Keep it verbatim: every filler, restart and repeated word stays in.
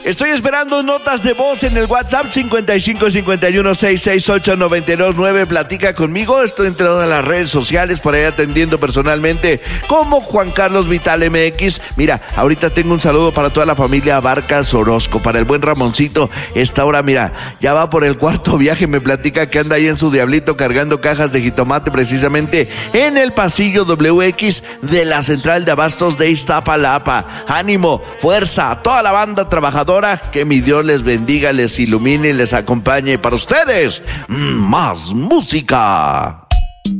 Estoy esperando notas de voz en el WhatsApp cincuenta y cinco cincuenta y uno sesenta y seis ocho noventa y dos nueve. Platica conmigo. Estoy en todas las redes sociales por ahí atendiendo personalmente como Juan Carlos Vital M X. Mira, ahorita tengo un saludo para toda la familia Vargas Orozco, para el buen Ramoncito. Esta hora, mira, ya va por el cuarto viaje. Me platica que anda ahí en su diablito cargando cajas de jitomate precisamente en el pasillo W X de la central de abastos de Iztapalapa. Ánimo, fuerza a toda la banda trabajadora. Que mi Dios les bendiga, les ilumine y les acompañe. Para ustedes, más música.